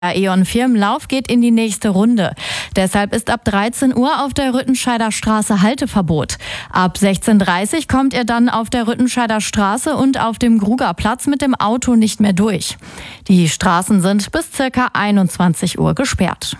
Der E.ON-Firmenlauf geht in die nächste Runde. Deshalb ist ab 13 Uhr auf der Rüttenscheider Straße Halteverbot. Ab 16:30 Uhr kommt ihr dann auf der Rüttenscheider Straße und auf dem Grugerplatz mit dem Auto nicht mehr durch. Die Straßen sind bis ca. 21 Uhr gesperrt.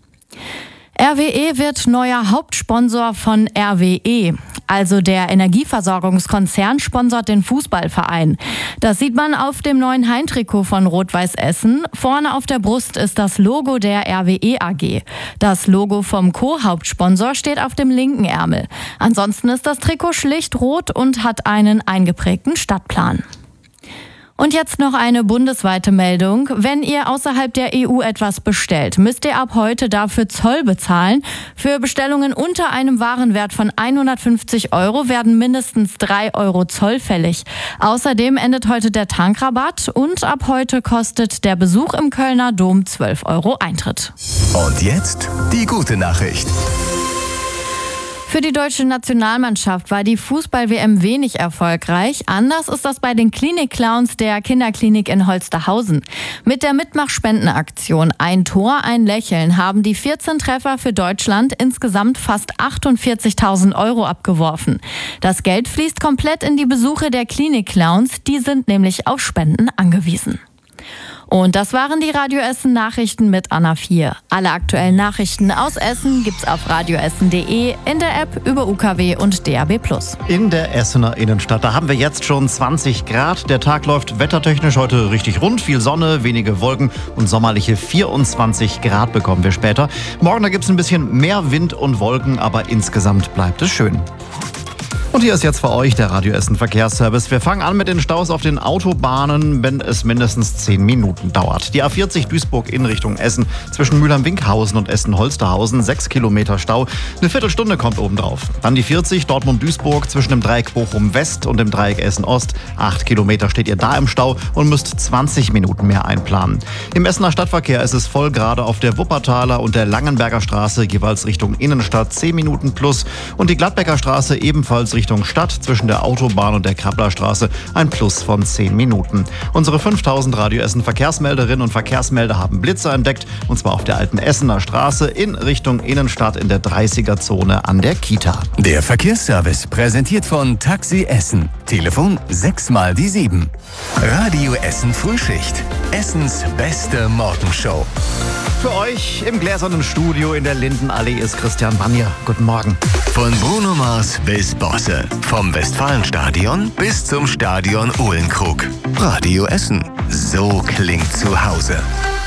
RWE wird neuer Hauptsponsor von RWE. Also der Energieversorgungskonzern sponsert den Fußballverein. Das sieht man auf dem neuen Heimtrikot von Rot-Weiß Essen. Vorne auf der Brust ist das Logo der RWE AG. Das Logo vom Co-Hauptsponsor steht auf dem linken Ärmel. Ansonsten ist das Trikot schlicht rot und hat einen eingeprägten Stadtplan. Und jetzt noch eine bundesweite Meldung. Wenn ihr außerhalb der EU etwas bestellt, müsst ihr ab heute dafür Zoll bezahlen. Für Bestellungen unter einem Warenwert von 150 € werden mindestens 3 € Zoll fällig. Außerdem endet heute der Tankrabatt und ab heute kostet der Besuch im Kölner Dom 12 € Eintritt. Und jetzt die gute Nachricht. Für die deutsche Nationalmannschaft war die Fußball-WM wenig erfolgreich. Anders ist das bei den Klinik-Clowns der Kinderklinik in Holsterhausen. Mit der Mitmachspendenaktion Ein Tor, ein Lächeln haben die 14 Treffer für Deutschland insgesamt fast 48.000 € abgeworfen. Das Geld fließt komplett in die Besuche der Klinik-Clowns. Die sind nämlich auf Spenden angewiesen. Und das waren die Radio Essen Nachrichten mit Anna 4. Alle aktuellen Nachrichten aus Essen gibt's auf radioessen.de, in der App, über UKW und DAB+. In der Essener Innenstadt, da haben wir jetzt schon 20 Grad. Der Tag läuft wettertechnisch heute richtig rund. Viel Sonne, wenige Wolken und sommerliche 24 Grad bekommen wir später. Morgen, da gibt's ein bisschen mehr Wind und Wolken, aber insgesamt bleibt es schön. Und hier ist jetzt für euch der Radio Essen Verkehrsservice. Wir fangen an mit den Staus auf den Autobahnen, wenn es mindestens 10 Minuten dauert. Die A40 Duisburg in Richtung Essen zwischen Mülheim-Winkhausen und Essen-Holsterhausen, 6 Kilometer Stau. Eine Viertelstunde kommt obendrauf. Dann die 40 Dortmund-Duisburg zwischen dem Dreieck Bochum-West und dem Dreieck Essen-Ost. 8 Kilometer steht ihr da im Stau und müsst 20 Minuten mehr einplanen. Im Essener Stadtverkehr ist es voll, gerade auf der Wuppertaler und der Langenberger Straße jeweils Richtung Innenstadt 10 Minuten plus und die Gladbecker Straße ebenfalls Richtung Stadt zwischen der Autobahn und der Krabblerstraße ein Plus von 10 Minuten. Unsere 5000 Radio Essen Verkehrsmelderinnen und Verkehrsmelder haben Blitzer entdeckt, und zwar auf der alten Essener Straße in Richtung Innenstadt in der 30er-Zone an der Kita. Der Verkehrsservice präsentiert von Taxi Essen. Telefon 6x7. Radio Essen Frühschicht. Essens beste Morgenshow. Für euch im gläsernen Studio in der Lindenallee ist Christian Banja. Guten Morgen. Von Bruno Mars bis Bosse. Vom Westfalenstadion bis zum Stadion Uhlenkrug. Radio Essen. So klingt zu Hause.